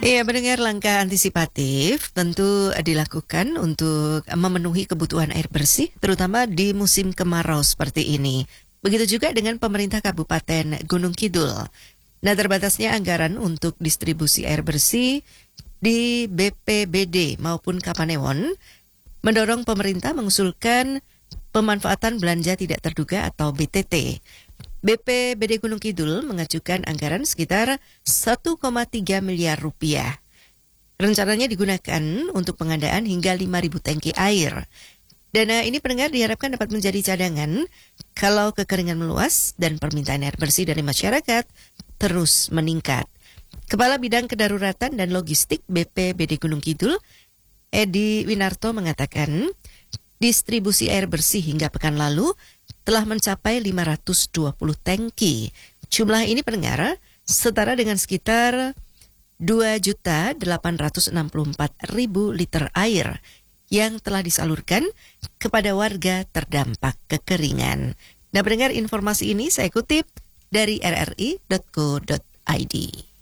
Iya, mendengar langkah antisipatif tentu dilakukan untuk memenuhi kebutuhan air bersih, terutama di musim kemarau seperti ini. Begitu juga dengan pemerintah Kabupaten Gunung Kidul. Nah, terbatasnya anggaran untuk distribusi air bersih di BPBD maupun Kapanewon mendorong pemerintah mengusulkan pemanfaatan belanja tidak terduga atau BTT. BPBD Gunung Kidul mengajukan anggaran sekitar 1,3 miliar rupiah. Rencananya digunakan untuk pengadaan hingga 5.000 tangki air. Dana ini pendengar diharapkan dapat menjadi cadangan kalau kekeringan meluas dan permintaan air bersih dari masyarakat terus meningkat. Kepala Bidang Kedaruratan dan Logistik BPBD Gunung Kidul, Edi Winarto mengatakan, distribusi air bersih hingga pekan lalu telah mencapai 520 tangki. Jumlah ini pendengar setara dengan sekitar 2.864.000 liter air yang telah disalurkan kepada warga terdampak kekeringan. Nah, pendengar, informasi ini saya kutip dari rri.co.id.